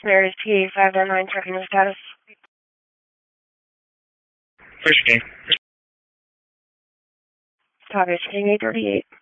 Mary's TA509, checking the status. First game. Copy, King 838.